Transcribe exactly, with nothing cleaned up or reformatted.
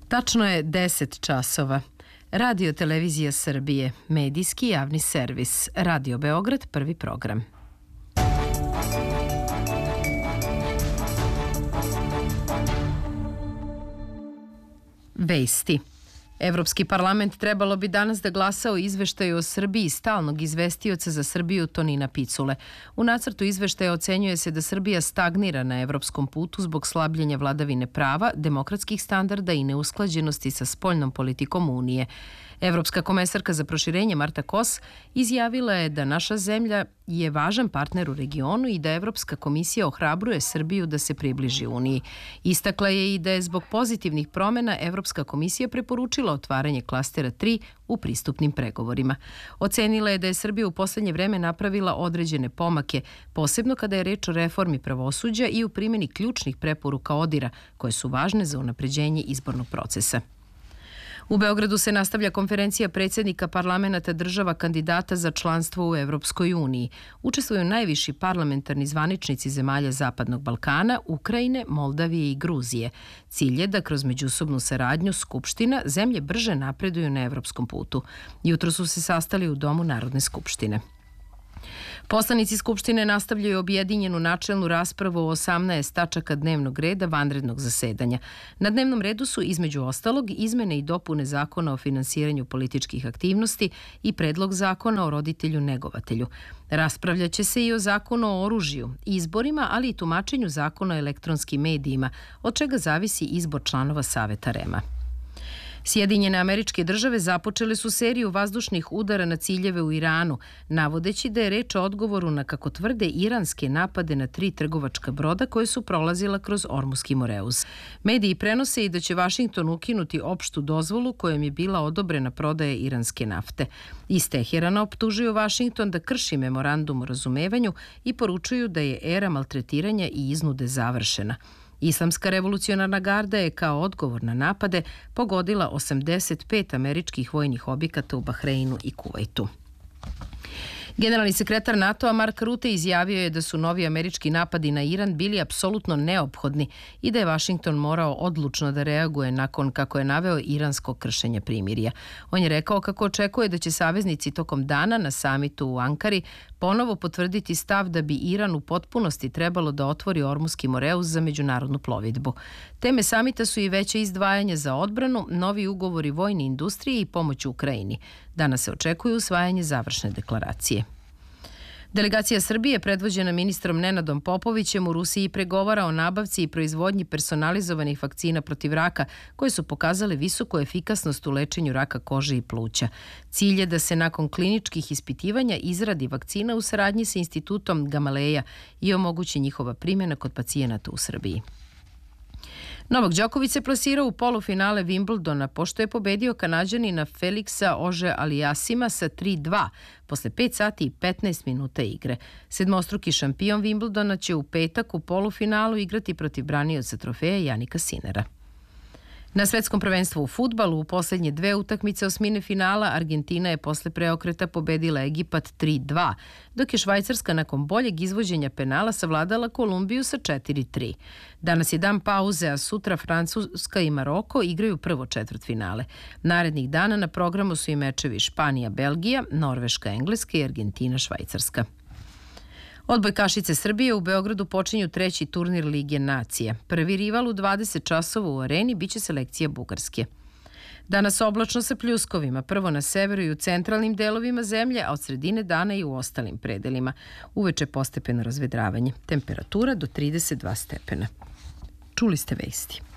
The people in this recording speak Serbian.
Tačno je deset časova. Radio Televizija Srbije, medijski javni servis. Radio Beograd, prvi program. Vesti. Evropski parlament trebalo bi danas da glasa o izveštaju o Srbiji stalnog izvestioca za Srbiju Tonina Picule. U nacrtu izveštaja ocenjuje se da Srbija stagnira na evropskom putu zbog slabljenja vladavine prava, demokratskih standarda i neusklađenosti sa spoljnom politikom Unije. Evropska komesarka za proširenje Marta Kos izjavila je da naša zemlja je važan partner u regionu i da Evropska komisija ohrabruje Srbiju da se približi Uniji. Istakla je i da je zbog pozitivnih promena Evropska komisija preporučila otvaranje klastera tri u pristupnim pregovorima. Ocenila je da je Srbija u poslednje vreme napravila određene pomake, posebno kada je reč o reformi pravosuđa i u primjeni ključnih preporuka ODIR-a, koje su važne za unapređenje izbornog procesa. U Beogradu se nastavlja konferencija predsjednika parlamenta država kandidata za članstvo u Evropskoj uniji. Učestvuju najviši parlamentarni zvaničnici zemalja Zapadnog Balkana, Ukrajine, Moldavije i Gruzije. Cilj je da kroz međusobnu saradnju Skupština zemlje brže napreduju na evropskom putu. Jutro su se sastali u Domu Narodne skupštine. Poslanici Skupštine nastavljaju objedinjenu načelnu raspravu o osamnaest tačaka dnevnog reda vanrednog zasedanja. Na dnevnom redu su između ostalog izmene i dopune zakona o finansiranju političkih aktivnosti i predlog zakona o roditelju negovatelju. Raspravljaće se i o zakonu o oružju, izborima, ali i tumačenju zakona o elektronskim medijima, od čega zavisi izbor članova Saveta REM-a. Sjedinjene Američke Države započele su seriju vazdušnih udara na ciljeve u Iranu, navodeći da je reč o odgovoru na, kako tvrde, iranske napade na tri trgovačka broda koje su prolazila kroz Ormuski Moreus. Mediji prenose i da će Vašington ukinuti opštu dozvolu kojom je bila odobrena prodaja iranske nafte. Iz Teherana optužuju Vašington da krši memorandum o razumevanju i poručuju da je era maltretiranja i iznude završena. Islamska revolucionarna garda je kao odgovor na napade pogodila osamdeset pet američkih vojnih objekata u Bahreinu i Kuvajtu. Generalni sekretar NATO-a Mark Rutte izjavio je da su novi američki napadi na Iran bili apsolutno neophodni i da je Vašington morao odlučno da reaguje nakon, kako je naveo, iransko kršenje primirja. On je rekao kako očekuje da će saveznici tokom dana na samitu u Ankari ponovo potvrditi stav da bi Iran u potpunosti trebalo da otvori Ormuski Moreus za međunarodnu plovidbu. Teme samita su i veće izdvajanja za odbranu, novi ugovori vojne industrije i pomoć Ukrajini. Danas se očekuje usvajanje završne deklaracije. Delegacija Srbije, predvođena ministrom Nenadom Popovićem, u Rusiji pregovara o nabavci i proizvodnji personalizovanih vakcina protiv raka, koje su pokazale visoku efikasnost u lečenju raka kože i pluća. Cilj je da se nakon kliničkih ispitivanja izradi vakcina u saradnji sa institutom Gamaleja i omogući njihova primjena kod pacijenata u Srbiji. Novak Đoković se plasirao u polufinale Wimbledona pošto je pobedio Kanađanina Felixa Auger-Aliassima sa tri dva posle pet sati i petnaest minuta igre. Sedmostruki šampion Wimbledona će u petak u polufinalu igrati protiv branioca trofeja Janika Sinera. Na svetskom prvenstvu u fudbalu u poslednje dve utakmice osmine finala Argentina je posle preokreta pobedila Egipat tri dva, dok je Švajcarska nakon boljeg izvođenja penala savladala Kolumbiju sa četiri tri. Danas je dan pauze, a sutra Francuska i Maroko igraju prvo četvrtfinale. Narednih dana na programu su i mečevi Španija-Belgija, Norveška-Engleska i Argentina-Švajcarska. Odbojkašice Srbije u Beogradu počinju treći turnir Lige nacija. Prvi rival u dvadeset časova u Areni biće selekcija Bugarske. Danas oblačno sa pljuskovima, prvo na severu i u centralnim delovima zemlje, a od sredine dana i u ostalim predelima. Uveče postepeno razvedravanje. Temperatura do trideset dva stepena. Čuli ste vesti.